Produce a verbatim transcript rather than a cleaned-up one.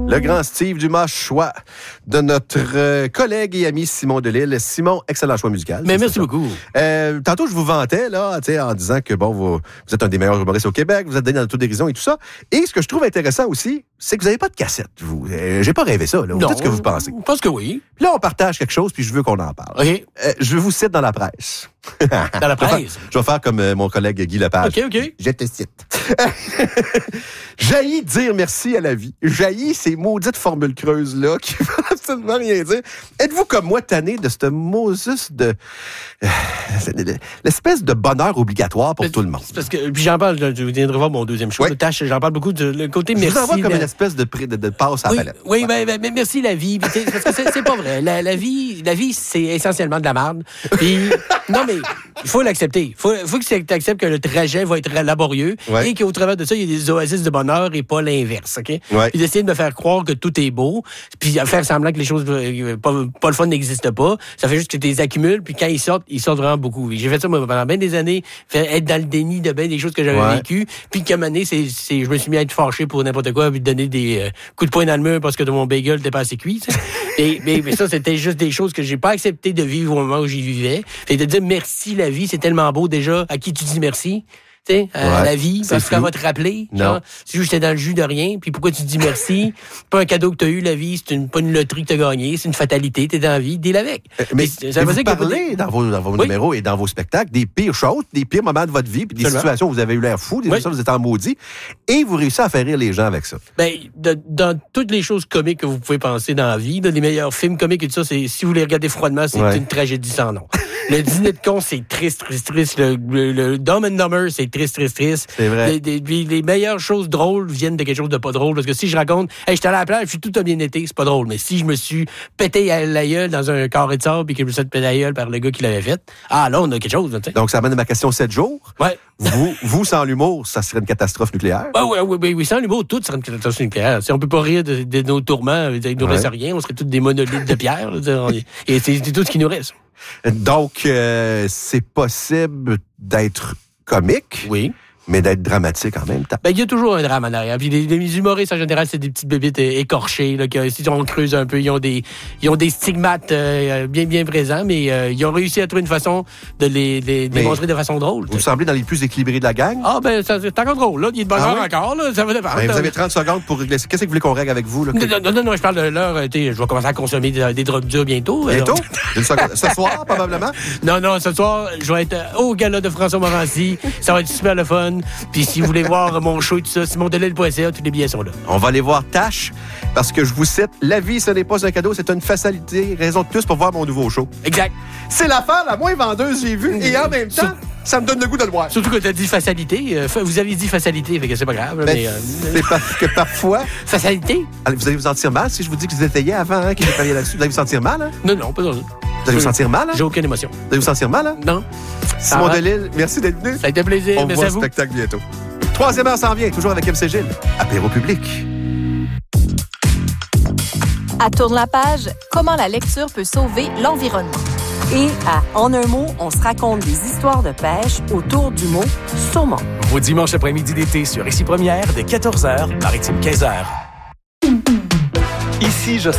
Le grand Steve Dumas, choix de notre euh, collègue et ami Simon Delille. Simon, excellent choix musical. Mais merci beaucoup. Euh, tantôt, je vous vantais là, en disant que bon, vous, vous êtes un des meilleurs humoristes au Québec, vous êtes donné dans l'autodérision et tout ça. Et ce que je trouve intéressant aussi, c'est que vous n'avez pas de cassette. Vous, euh, j'ai pas rêvé ça. Là. Vous non, dites ce que vous pensez. Je pense que oui. Puis là, on partage quelque chose, puis je veux qu'on en parle. OK. Euh, je vous cite dans la presse. Dans la presse? Je vais faire, je vais faire comme euh, mon collègue Guy Lepage. OK, OK. Je te cite. Jaillit dire merci à la vie. Jaillit ces maudites formules creuses-là qui veulent absolument rien dire. Êtes-vous comme moi tanné de ce mot juste de... Euh, l'espèce de bonheur obligatoire pour mais, tout le monde? Parce que, puis j'en parle, je viendrai voir mon deuxième show. Oui. Tâche, j'en parle beaucoup de le côté je merci. Je vous envoie comme la... une espèce de, de, de passe à oui, la palette. Oui, ouais. ben, ben, merci la vie. Parce que c'est, c'est pas vrai. La, la vie, la vie, c'est essentiellement de la merde. Puis, non, mais il faut l'accepter. Il faut, faut que tu acceptes que le trajet va être laborieux ouais. et qu'au travers de ça, il y a des oasis de bonheur et pas l'inverse. OK? Ouais. Puis d'essayer de me faire croire que tout est beau, puis faire semblant que les choses pas, pas le fun n'existent pas, ça fait juste que tu les accumules, puis quand ils sortent, ils sortent vraiment beaucoup. J'ai fait ça moi, pendant bien des années, être dans le déni de bien des choses que j'avais ouais. vécues, puis qu'à un moment donné, c'est, c'est, je me suis mis à être fâché pour n'importe quoi, puis donner des euh, coups de poing dans le mur parce que mon bagel n'était pas assez cuit. et, mais, mais ça, c'était juste des choses que j'ai pas accepté de vivre au moment où j'y vivais. Fait de dire merci la vie, c'est tellement beau déjà. À qui tu dis merci? T'sais, à ouais, la vie, parce qu'elle va te rappeler. Genre, si j'étais dans le jus de rien, puis pourquoi tu dis merci? C'est pas un cadeau que t'as eu, la vie, c'est une, pas une loterie que t'as gagné, c'est une fatalité, t'es dans la vie, deal avec. Euh, mais mais ça veut dire vous parlez des... dans vos, dans vos oui. numéros et dans vos spectacles des pires choses, des pires moments de votre vie, puis des Seulement. situations où vous avez eu l'air fou, des oui. situations où vous êtes en maudit, et vous réussissez à faire rire les gens avec ça. Ben, de, dans toutes les choses comiques que vous pouvez penser dans la vie, dans les meilleurs films comiques et tout ça, c'est, si vous les regardez froidement, c'est ouais. une tragédie sans nom. Le dîner de con, c'est triste, triste, triste. Le, le, le Dumb and Dumber, c'est triste, triste, triste. C'est vrai. Les, les, les meilleures choses drôles viennent de quelque chose de pas drôle. Parce que si je raconte, hey, j'étais à la plage, puis tout a bien été, c'est pas drôle. Mais si je me suis pété à la gueule dans un carré de sable, puis que je me suis pété à la gueule par le gars qui l'avait fait, ah là, on a quelque chose. Là, donc, ça amène à ma question sept jours. Ouais. Vous, vous, sans l'humour, ça serait une catastrophe nucléaire? Oui, oui, oui, oui, oui. Sans l'humour, tout serait une catastrophe nucléaire. Si on peut pas rire de, de nos tourments, il nous ouais. reste rien, on serait tous des monolithes de pierre. Là, et c'est, c'est tout ce qui nous reste. Donc, euh, c'est possible d'être comique. Oui. Mais d'être dramatique en même temps. Ben, il y a toujours un drame en arrière. Puis les, les humoristes, en général, c'est des petites bébites écorchées, là, qui, si on creuse un peu, ils ont des, ils ont des stigmates euh, bien, bien présents, mais euh, ils ont réussi à trouver une façon de les, les démontrer de façon drôle. Vous semblez dans les plus équilibrés de la gang? Ah, ben, ça, c'est encore drôle, là. Il y a de bonne heure ah, oui? encore, là. Ça va dépendre. Ben, vous avez trente secondes pour régler. Qu'est-ce que vous voulez qu'on règle avec vous, là? Non, non, non, non, je parle de l'heure. Je vais commencer à consommer des, des drogues dures bientôt. Bientôt? Ce soir, probablement? Non, non, ce soir, je vais être au gala de François Morancy. Ça va être super le fun. Puis si vous voulez voir mon show et tout ça, simon delille point c a, tous les billets sont là. On va aller voir Tash, parce que je vous cite, la vie, ce n'est pas un cadeau, c'est une fatalité, raison de plus pour voir mon nouveau show. Exact. C'est l'affaire la moins vendeuse que j'ai vue, et en même temps, Sur... ça me donne le goût de le voir. Surtout que tu as dit fatalité. Euh, vous avez dit fatalité, fait que c'est pas grave. Ben, mais, euh... c'est parce que parfois... Fatalité? Allez, vous allez vous sentir mal si je vous dis que vous étayez avant, hein, qu'il n'y ait rien là-dessus. Vous allez vous sentir mal, hein? Non, non, pas du tout. Vous allez vous sentir mal, hein? J'ai aucune émotion. Vous allez vous sentir mal, hein? Non. Simon Delille, merci d'être venu. Ça a été un plaisir. On merci voit à vous. le spectacle bientôt. Troisième heure s'en vient, toujours avec M C Gilles. Apéro public. À Tourne la page, comment la lecture peut sauver l'environnement. Et à En un mot, on se raconte des histoires de pêche autour du mot saumon. Vos dimanches après-midi d'été sur Ici Première de quatorze heures, Maritime quinze heures. Ici, je